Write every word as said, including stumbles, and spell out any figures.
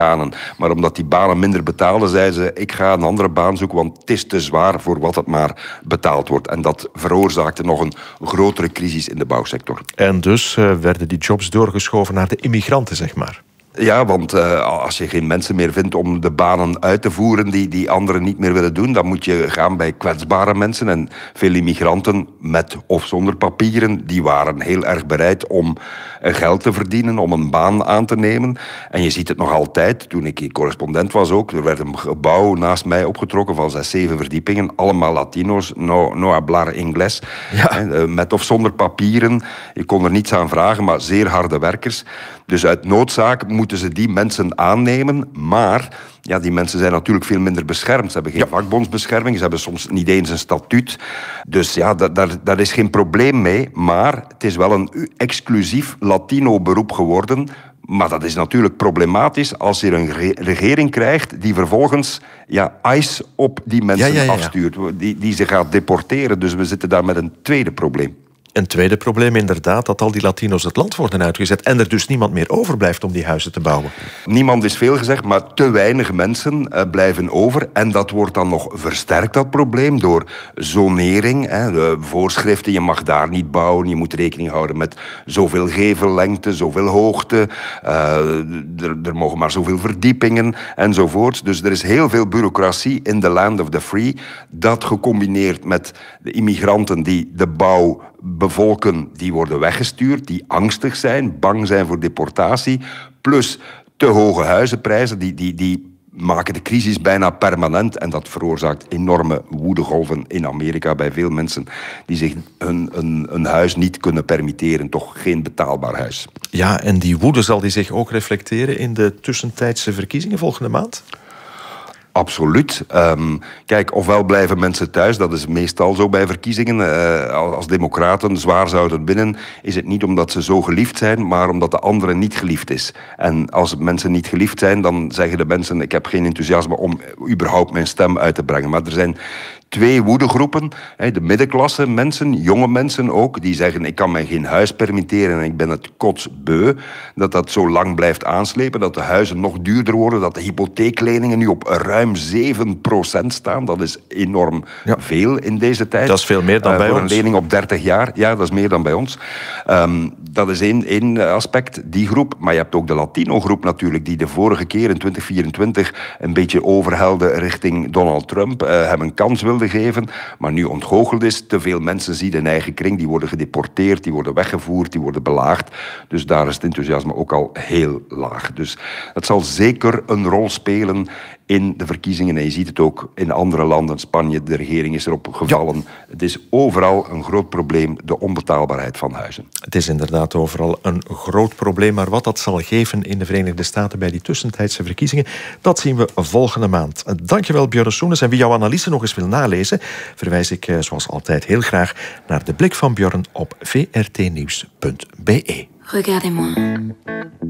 Maar omdat die banen minder betaalden, zeiden ze, ik ga een andere baan zoeken, want het is te zwaar voor wat het maar betaald wordt. En dat veroorzaakte nog een grotere crisis in de bouwsector. En dus uh, werden die jobs doorgeschoven naar de immigranten, zeg maar. Ja, want uh, als je geen mensen meer vindt om de banen uit te voeren die, die anderen niet meer willen doen, dan moet je gaan bij kwetsbare mensen. En veel immigranten, met of zonder papieren, die waren heel erg bereid om geld te verdienen, om een baan aan te nemen. En je ziet het nog altijd, toen ik correspondent was ook, er werd een gebouw naast mij opgetrokken van zes, zeven verdiepingen, allemaal Latino's, no, no hablar inglés, ja. Met of zonder papieren. Je kon er niets aan vragen, maar zeer harde werkers. Dus uit noodzaak moeten ze die mensen aannemen, maar ja, die mensen zijn natuurlijk veel minder beschermd. Ze hebben geen ja. vakbondsbescherming, ze hebben soms niet eens een statuut. Dus ja, daar, daar, daar is geen probleem mee, maar het is wel een exclusief Latino-beroep geworden. Maar dat is natuurlijk problematisch als je een regering krijgt die vervolgens ja, ICE op die mensen ja, ja, ja, ja. afstuurt, die, die ze gaat deporteren. Dus we zitten daar met een tweede probleem. Een tweede probleem inderdaad, dat al die Latino's het land worden uitgezet en er dus niemand meer overblijft om die huizen te bouwen. Niemand is veel gezegd, maar te weinig mensen uh, blijven over. En dat wordt dan nog versterkt, dat probleem, door zonering. Hè, de voorschriften, je mag daar niet bouwen, je moet rekening houden met zoveel gevellengte, zoveel hoogte. Uh, er, er mogen maar zoveel verdiepingen enzovoort. Dus er is heel veel bureaucratie in the land of the free. Dat gecombineerd met de immigranten die de bouw bevolken, die worden weggestuurd, die angstig zijn, bang zijn voor deportatie, plus te hoge huizenprijzen, die, die, die maken de crisis bijna permanent en dat veroorzaakt enorme woedegolven in Amerika bij veel mensen die zich een, een, een huis niet kunnen permitteren, toch geen betaalbaar huis. Ja, en die woede zal die zich ook reflecteren in de tussentijdse verkiezingen volgende maand? Absoluut. Um, kijk, ofwel blijven mensen thuis, dat is meestal zo bij verkiezingen. Uh, als democraten zwaar zouden winnen, is het niet omdat ze zo geliefd zijn, maar omdat de andere niet geliefd is. En als mensen niet geliefd zijn, dan zeggen de mensen, ik heb geen enthousiasme om überhaupt mijn stem uit te brengen. Maar er zijn twee woedegroepen, de middenklasse mensen, jonge mensen ook, die zeggen, ik kan mij geen huis permitteren en ik ben het kotsbeu. Dat dat zo lang blijft aanslepen, dat de huizen nog duurder worden, dat de hypotheekleningen nu op ruim zeven procent staan. Dat is enorm ja. veel in deze tijd. Dat is veel meer dan uh, bij voor ons. Voor een lening op dertig jaar, ja, dat is meer dan bij ons. Um, dat is één, één aspect, die groep. Maar je hebt ook de Latino-groep natuurlijk, die de vorige keer in twintig vierentwintig een beetje overhelde richting Donald Trump, uh, hem een kans wilde geven, maar nu ontgoocheld is. Te veel mensen zien in eigen kring, die worden gedeporteerd, die worden weggevoerd, die worden belaagd. Dus daar is het enthousiasme ook al heel laag. Dus het zal zeker een rol spelen in de verkiezingen. En je ziet het ook in andere landen. Spanje, de regering is erop gevallen. Ja. Het is overal een groot probleem, de onbetaalbaarheid van huizen. Het is inderdaad overal een groot probleem. Maar wat dat zal geven in de Verenigde Staten bij die tussentijdse verkiezingen, dat zien we volgende maand. Dankjewel, Björn Soenes. En wie jouw analyse nog eens wil nalezen, verwijs ik zoals altijd heel graag naar de blik van Björn op v r t nieuws punt b e. Regardez-moi.